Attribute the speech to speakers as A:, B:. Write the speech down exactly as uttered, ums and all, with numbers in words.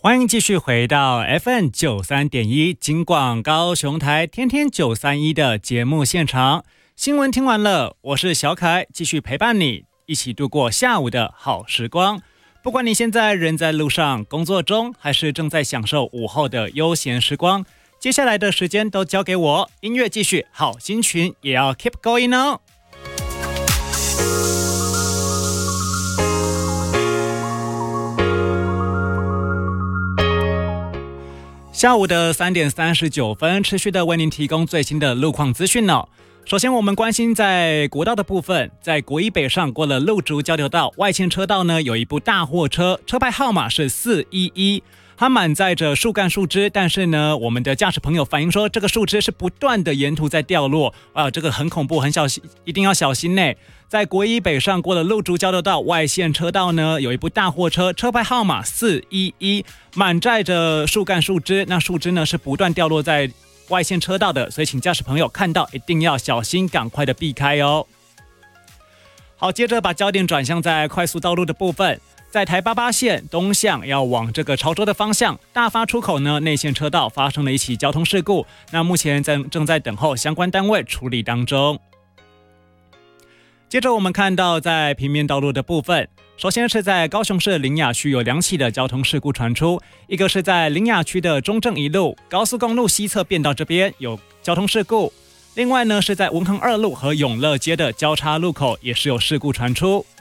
A: 欢迎继续回到 F M 九十三点一 金广高雄台天天九三一的节目现场。新闻听完了，我是小凯，继续陪伴你，一起度过下午的好时光。不管你现在人在路上、工作中，还是正在享受午后的悠闲时光，接下来的时间都交给我，音乐继续，好心情也要 keep going 哦。下午的三点三十九分，持续的为您提供最新的路况资讯哦。首先我们关心在国道的部分，在国一北上过了路竹交流道外线车道呢，有一部大货车，车牌号码是四一一，它满载着树干树枝，但是呢，我们的驾驶朋友反映说，这个树枝是不断的沿途在掉落啊，这个很恐怖，很小心，一定要小心呢。在国一北上过了路竹交流道外线车道呢，有一部大货车，车牌号码四一一，满载着树干树枝，那树枝呢是不断掉落在外线车道的，所以请驾驶朋友看到一定要小心，赶快的避开哦。好，接着把焦点转向在快速道路的部分，在台八八线东向要往这个潮州的方向，大发出口呢内线车道发生了一起交通事故，那目前正正在等候相关单位处理当中。接着我们看到在平面道路的部分，首先是在高雄市苓雅区有两起的交通事故传出，一个是在苓雅区的中正一路高速公路西侧变道这边有交通事故，另外呢是在文衡二路和永乐街的交叉路口也是有事故传出。